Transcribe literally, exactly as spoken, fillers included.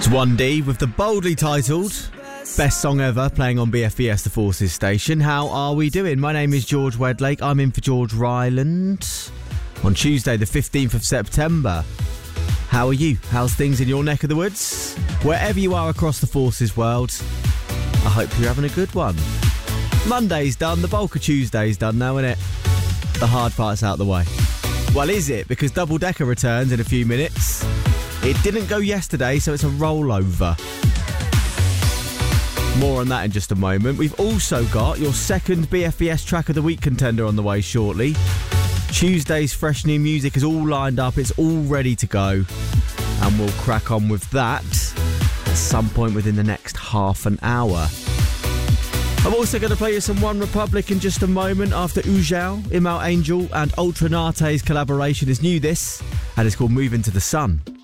one D with the boldly titled Best Song Ever, playing on B F B S The Forces station. How are we doing? My name is George Wedlake. I'm in for George Ryland on Tuesday the fifteenth of September. How are you? How's things in your neck of the woods? Wherever you are across the Forces world, I hope you're having a good one. Monday's done, the bulk of Tuesday's done now, innit? The hard part's out the way. Well, is it? Because Double Decker returns in a few minutes. It didn't go yesterday, so it's a rollover. More on that in just a moment. We've also got your second B F B S Track of the Week contender on the way shortly. Tuesday's fresh new music is all lined up. It's all ready to go. And we'll crack on with that at some point within the next half an hour. I'm also going to play you some One Republic in just a moment after Ujao, Imal Angel and Ultranate's collaboration is new this, and it's called Move Into the Sun.